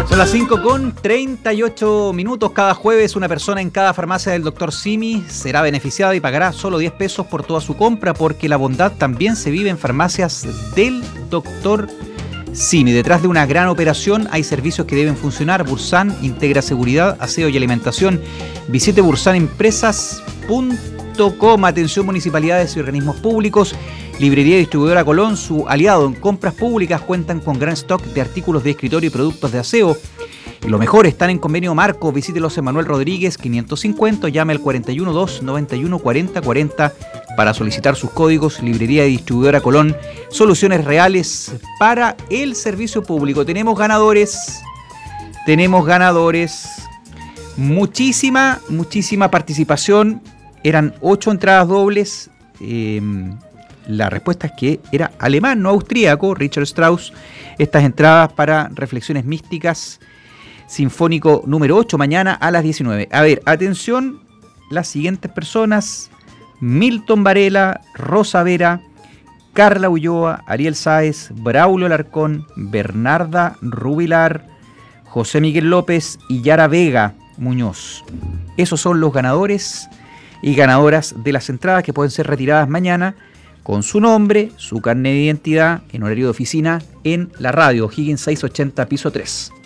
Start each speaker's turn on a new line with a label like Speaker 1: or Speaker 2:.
Speaker 1: Son las 5:38. Cada jueves una persona en cada farmacia del Dr. Simi será beneficiada y pagará solo 10 pesos por toda su compra, porque la bondad también se vive en farmacias del Dr. Simi. Detrás de una gran operación hay servicios que deben funcionar. Bursan integra seguridad, aseo y alimentación. Visite bursanempresas.com. Atención municipalidades y organismos públicos. Librería Distribuidora Colón, su aliado en compras públicas, cuentan con gran stock de artículos de escritorio y productos de aseo. Y lo mejor, están en convenio marco. Visítelos en Manuel Rodríguez 550, llame al 412-914040 para solicitar sus códigos. Librería Distribuidora Colón, soluciones reales para el servicio público. Tenemos ganadores. Muchísima participación. Eran 8 entradas dobles. La respuesta es que era alemán, no austríaco, Richard Strauss. Estas entradas para Reflexiones Místicas, Sinfónico número 8, mañana a las 19. A ver, atención, las siguientes personas: Milton Varela, Rosa Vera, Carla Ulloa, Ariel Sáez, Braulio Alarcón, Bernarda Rubilar, José Miguel López y Yara Vega Muñoz. Esos son los ganadores y ganadoras de las entradas que pueden ser retiradas mañana con su nombre, su carnet de identidad, en horario de oficina, en la radio Higgins 680, piso 3.